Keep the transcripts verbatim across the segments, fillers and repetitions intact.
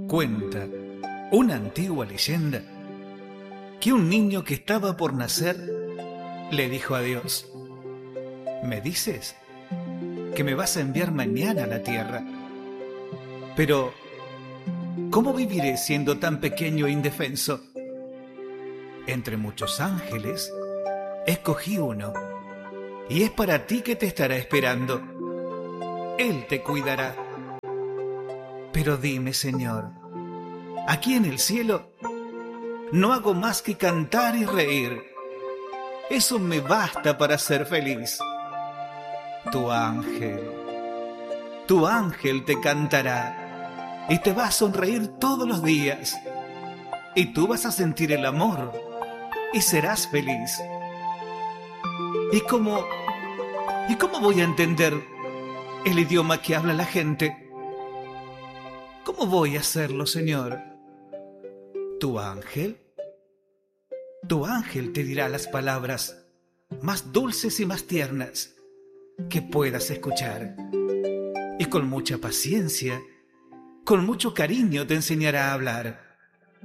Cuenta una antigua leyenda que un niño que estaba por nacer le dijo a Dios: ¿me dices que me vas a enviar mañana a la tierra? Pero, ¿cómo viviré siendo tan pequeño e indefenso? Entre muchos ángeles, escogí uno, y es para ti que te estará esperando. Él te cuidará. Pero dime, Señor, aquí en el cielo no hago más que cantar y reír. Eso me basta para ser feliz. Tu ángel, tu ángel te cantará y te va a sonreír todos los días. Y tú vas a sentir el amor y serás feliz. ¿Y cómo, y cómo voy a entender el idioma que habla la gente? ¿Cómo voy a hacerlo, Señor? ¿Tu ángel? Tu ángel te dirá las palabras más dulces y más tiernas que puedas escuchar. Y con mucha paciencia, con mucho cariño te enseñará a hablar.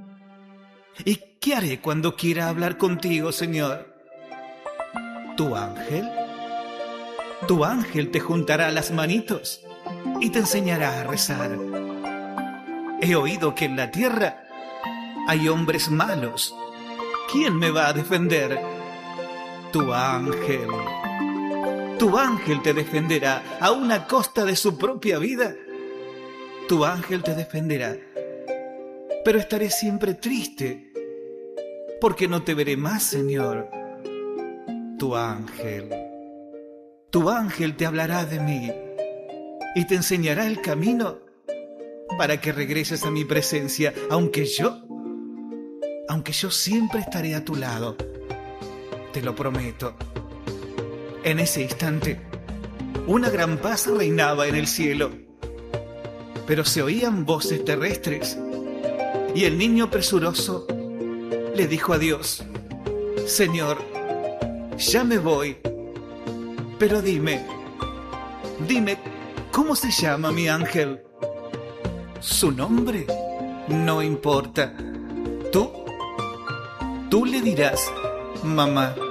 ¿Y qué haré cuando quiera hablar contigo, Señor? ¿Tu ángel? Tu ángel te juntará las manitos y te enseñará a rezar. He oído que en la tierra hay hombres malos. ¿Quién me va a defender? Tu ángel. Tu ángel te defenderá aún a costa de su propia vida. Tu ángel te defenderá. Pero estaré siempre triste porque no te veré más, Señor. Tu ángel. Tu ángel te hablará de mí y te enseñará el camino para que regreses a mi presencia, aunque yo, aunque yo siempre estaré a tu lado. Te lo prometo. En ese instante, una gran paz reinaba en el cielo, pero se oían voces terrestres, y el niño presuroso le dijo a Dios: Señor, ya me voy, pero dime, dime, ¿cómo se llama mi ángel? Su nombre no importa. Tú, tú le dirás, mamá.